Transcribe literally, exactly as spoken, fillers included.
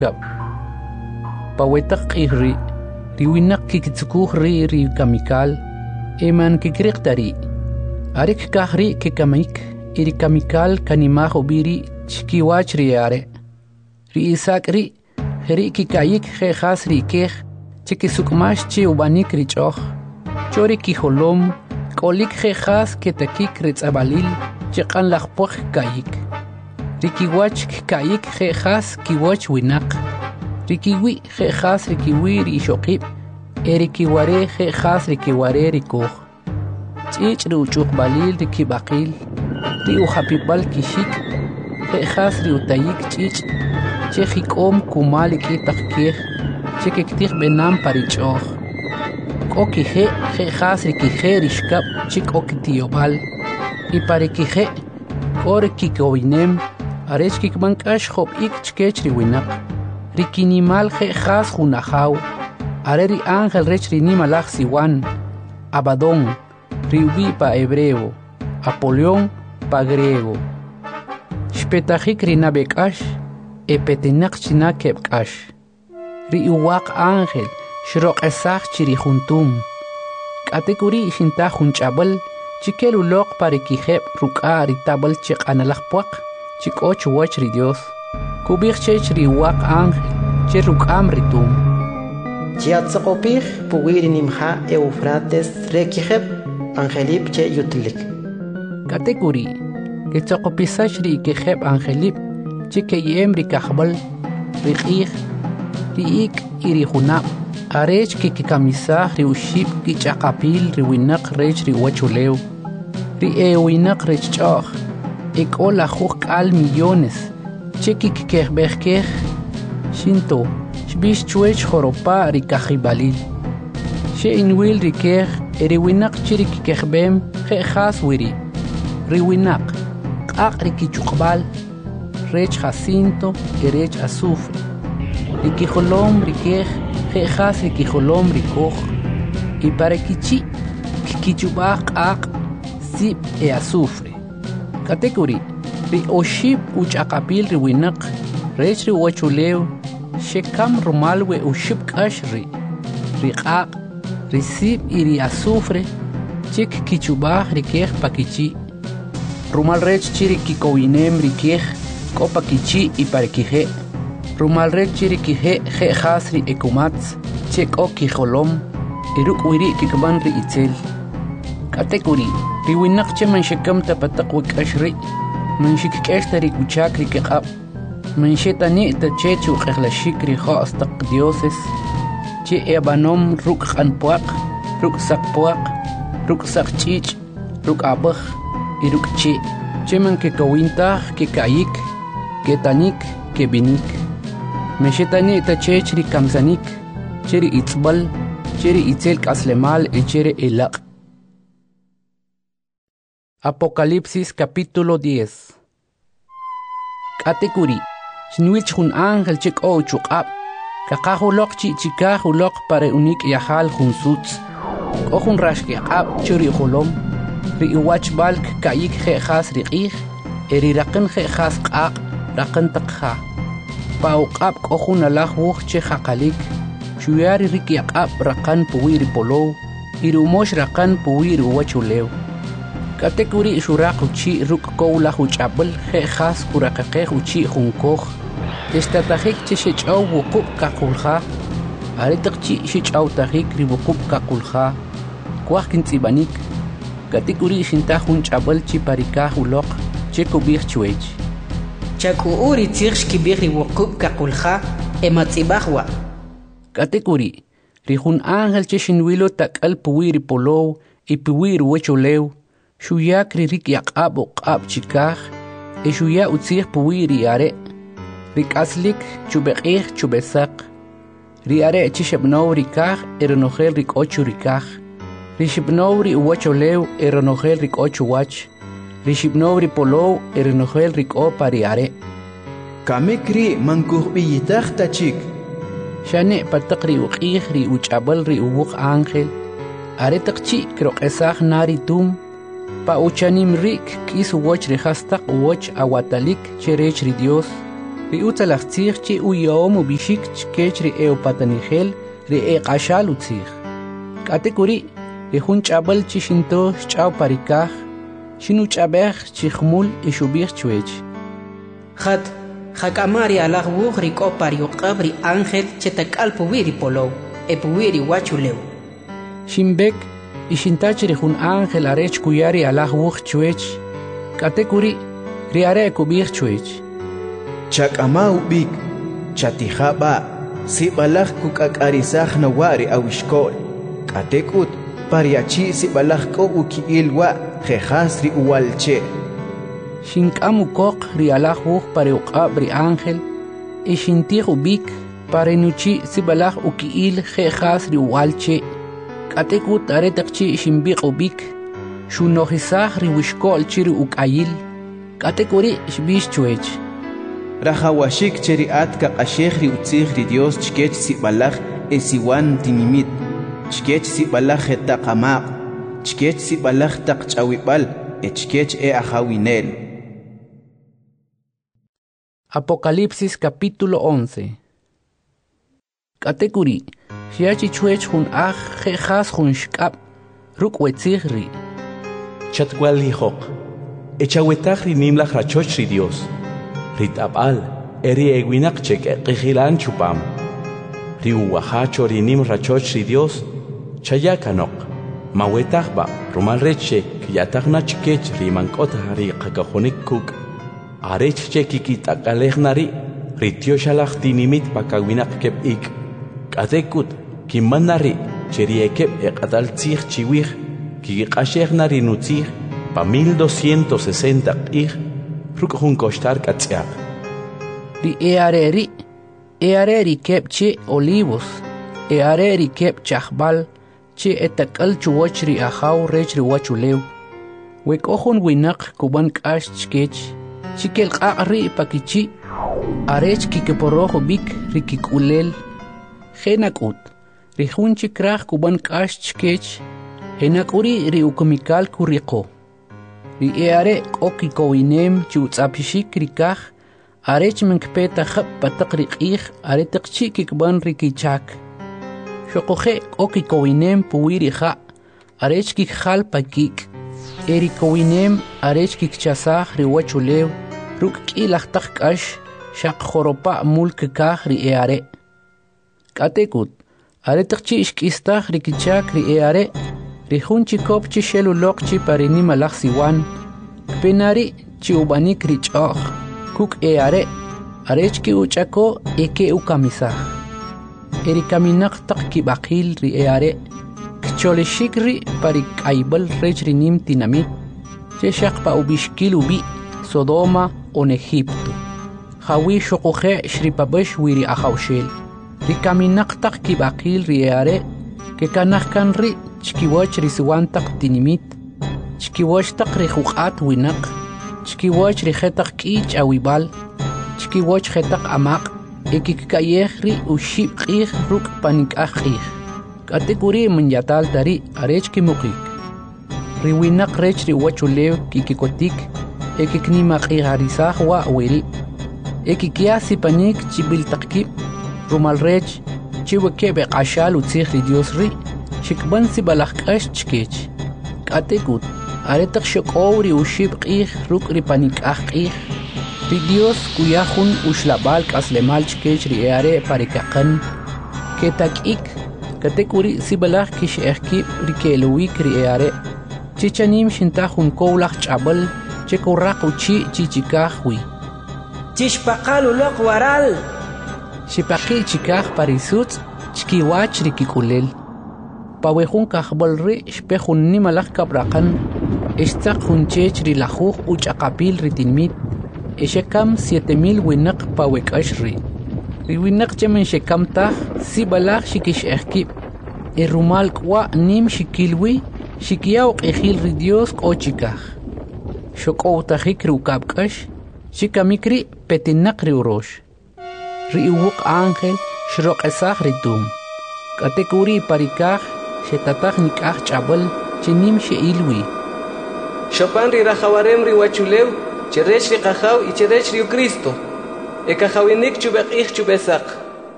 gab pawetak ri riwinak kikitsukuh ri ri kamikal eman kikriqtari arik kahri kikamik iri kamikal kanimah obiri chkiwach riare ri isak ri ri kikayik khas ri keh chikisukmash chi ubanik richoh chori kiholom kolik khas ketakik ritzabalil chiqan laqpoh kayik rikiwach kayik khas kiwach winak rikiwi khas rikiwi ri shoqib erikiware khas rikiware rikoh chich ri uchuq balil rikibaqil ri uhapibal kishik khas ri utayik chich chekhikom kumal kitakkeh chekiktikh benam parichoh kokije khas rikije rishkab chik okitiobal y parekije kor kikowinem arech kikmankash khob ik chkech riwinak rikinimal khas khunahaw are ri ángel rech rinimalaj siwan Abadón riubi pa hebreo Apolión pa griego shpetajik rinabekash epetenak chinakebkash riuwaq ángel shroqesaj chirijuntum katekuri shinta junchabal chikelu loq parekijeb ruka ritabal chiqanalaqpuaq chikoch wach ri Dios kubig chech riwaq ángel chirukam ritum chiatzaqopij puwiri nimha Eufrates rekijeb angelip che yutlik katekuri ketzoqopisash ri kijeb angelip chikeyem rikajbal riqij riik irijunab arech kikikamisaj ri ushib kichaqapil riwinak rech riwachulew ri ewinak rech ch'oj ek'ol ajuj k'al millones chikikikejbejkej shinto shbix chwech joropa rikajibalil xeinwil rikej eriwinak chirikikejbem je'jas wiri riwinak q'aq rikichuqbal rech jacinto erech azufre rikijolom rikej je'jas rikijolom rikoj y parekichi kikichubaj q'aq sib e azufre katekuri ri oshib uch'aqapil riwinak rech riwachulew xekam rumal we ushib k'ax ri riq'aq risib y ri azufre chik kichubaj rikej pakichi rumal rech chirikikowinem rikej k'o pakichi y parekije rumal rech chirikije je'jas ri ekumatz che k'o kijolom iruk' wiri kikban ri itzel katekuri riwinak che manxekam tapataq wik'ax ri manxikk'exta ri kuchak ri kiq'ab manxetani ta che chuq'ejlaxik ri jo's taq dioses che ebanom ruk' q'anpuaq ruk' saqpuaq ruk' saqch'ich' ruk' ab'aj y ruk' che che man kekawintaj kekayik ketanik kebinik mexetani ta chech ri kamsanik che ri itzbal che ri itzel k'aslemal y che ri elaq Apocalipsis capítulo diez katekuri xniwich jun ángel che k'o chuq'ab kaqajuloq chi'chikaj uloq pare unik yajal jun sutz k'o jun raxkiq'ab che ri jolom ri iwach balk kayik je'jas riq'ij eri raqin je'jas q'aq raqin taqja pawq'ab k'o jun alaj wuj che jaqalik xuya ri rikyaq'ab raqan puwi ri polow y ri umox raqan puwi ri uwachulew katekuri xuraq uchi' ruk' kow laj uch'ab'al je'jas kuraqeqej uchi' junkoj ixtatajik che xech'aw wuqub' qaqulja are taq chi' xech'awtajik ri wuqub' qaqulja kuaj kintz'ibanik katekuri xintaj jun ch'ab'al chi parikaj uloq che kub'ij chwech chak'u'u ri tzij xkib'ij ri wuqub' qaqulja ematz'ibaj wa katekuri ri jun ángel che xinwilo tak'al puwi ri polow y puwi ri wachulew xuyak ri rikyaq'ab uq'ab chikaj y xuya utzij puwi ri are' ri k'aslik chub'eq'ij chub'esaq ri are' chi xeb'now rikaj y renojel ri k'o chu rikaj ri xib'now ri uwachulew y renojel ri k'o chuwach ri xib'now ri polow y renojel ri k'o pa ri are' kamik ri mankujb'iytaj tachik xane' pataq ri uq'ij ri uch'ab'al ri uwuq ángel are taq chi' kiroq'esaj na ri tum pa uchanim rik k'is uwoch ri jastaq uwoch awatalik che rech ri Dios ri utzalach tzich chi uyom u bishik chkech ri eopatanigel ri eqashal utzich. Kate kuri ri hun chabal chi shinto ch'aw parikaj shinu ch'abej chi khmul ishubich chwech. Khat Hakamari alag wugri ko pariuqabri ángel chetakal puwiri polo e puwiri wachuleu. Shimbek ishintachri hun ángel arech kuyari alag wug chwech. Kate kuri ri are kubich chwech. Chakama ubik chatijaba sibalag kukakarisaj na wari awishkol. Kate kut pariachi sibalag ko ukiilwa jejasri uwalche. Shinkamu kok ri alag wug pariuqab ri ángel e shintig ubik parenuchi sibalag ukiil jejas ri uwalche. Kate kut aretakchi shimbiq ubik shunojisaj ri wishkol chiri ukayil. Kate kuri shbish chwech. Rajawashik cheri atka qashej ri utzij ri Dios chkech sibalag esiwan tinimit. Chkech sibalag etaqamaq. Chkech sibalag taqchawibal e chkech e ajawinel. Apocalipsis capítulo once. Katekuri, shiachi chwech hun aj jejas hun shkap, ruk wetzigri. Chatwal hijok, echawetaj ri nimlaj rachoch ri Dios. Ritabal, eri eguinak chek eqijilan chupam. Ri uwahacho ri nim rachoch ri Dios, chayakanok. Mawetajba, rumal reche, kiyatajna chkech ri mankota ri qakajonik kuk. Arech chekikit akalejnari, ritio shalach tinimit pakawinak kep ik. Katekut, kimanari, cheriekep ekatal tzich chiwich, kikashejnari nutzich, pa mil doscientos sesenta ik, rukjun kostar katziak. Ri eareri, eareri kep che olivos, eareri kep chahbal, che etakal chuwach ri ahaw rech ri wachulew. Wek ohun winak kuban kash chkech, chikel qaqri pakichi arech kikeporojo bik rikikulel genakut rihun chikraj kuban kash chkech henakuri ri ukumikal kuriko ri eare okikowinem chutsapishik rikaj arech menkpeta khap pataqri qih aretaq chikikban rikichak shoqoje okikowinem puwiri kha arech kikhal pakik erikowinem arech kikchasaj ri wachulew ruk k'ilaj taq k'ax xaq joropa' mulk kaj ri eare. K'atekut aretaq chi ixk'istaj ri kichak ri eare ri jun chikop chi xeluloq chi parinim alaj siwan kpenari chi ub'anik ri ch'o'j kuk eare arech ki uch'ako e ke ukamisaj erikaminaq taq kib'aqil ri eare kcholexik ri parik'aybal rech ri nim tinamit che xaq pa ubixkil ubi Sodoma on Egipto. Jawi xoqoje shripabesh wiri ajawshel. Ri kaminaq taq kib'aqil ri eare ke kanaj kan ri chkiwach ri siwan taq tinimit chkiwach taq ri juq'at winaq chkiwach ri jetaq k'i ch'awibal chkiwach jetaq amaq e kikkayej ri uxib' q'ij ruk' panik'aj q'ij. K'atekuri manyatal tari arech kimuqik. Ri winaq rech ri wachulew kikikotik ekiknima q'ijarisaj wa wiri ekikiasi panik chibiltaqkib rumal rech chiwekeb eqashal utzij ri Dios ri xikban sibalaj k'ax chkech. K'atekut aretaq xoq'ow ri uxib' q'ij ruk' ri panik'aj q'ij ri Dios kuyajun uxlab'al k'aslemal chkech ri eare parikaqan ketak'ik katekuri sibalaj kix'ejkib ri ke'luwik ri eare chichanim xintaj jun kowlaj ch'abal chekurraq uchi chichikaj wi Chishpaqal uloq waral xipaqi chikaj parisutz chkiwach ri kikulel pawejun kajbol ri xpejun nimalaj kabraqan ixtzaq jun chech ri lajuj uch'aqapil ri tinmit exekam siete mil winaq pawek'ax ri ri winaq chemen xekam taj sibalaj xikix'ejkib e rumal k'wa nim xikilwi xikiyaw q'ijil ri Dios k'o chikaj xok'owtajik ri ukabk'ax xikamik ri petinaq ri urox ri uwuq ángel xroq'esaj ri tum k'atekuri parikaj xetataj nik'aj ch'abal chenim xe'ilwi Xopan ri rajawarem ri wachulew cherech ri qajaw y cherech ri Cristo ekajawinik chubek ich chubesak